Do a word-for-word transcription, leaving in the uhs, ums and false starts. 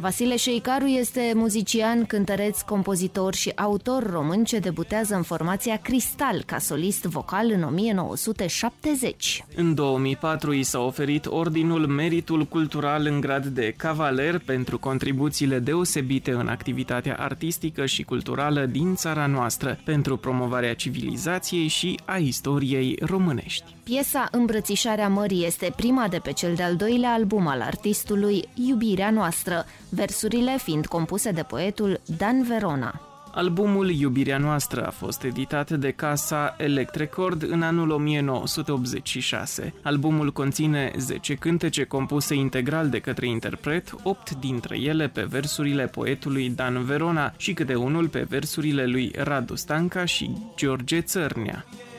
Vasile Șeicaru este muzician, cântăreț, compozitor și autor român ce debutează în formația Cristal ca solist vocal în o mie nouă sute șaptezeci. În două mii patru i s-a oferit ordinul Meritul Cultural în grad de cavaler pentru contribuțiile deosebite în activitatea artistică și culturală din țara noastră, pentru promovarea civilizației și a istoriei românești. Piesa Îmbrățișarea mării este prima de pe cel de-al doilea album al artistului, Iubirea noastră, versurile fiind compuse de poetul Dan Verona. Albumul Iubirea noastră a fost editat de casa Elect Record în anul o mie nouă sute optzeci și șase. Albumul conține zece cântece compuse integral de către interpret, opt dintre ele pe versurile poetului Dan Verona și câte unul pe versurile lui Radu Stanca și George Țărnea.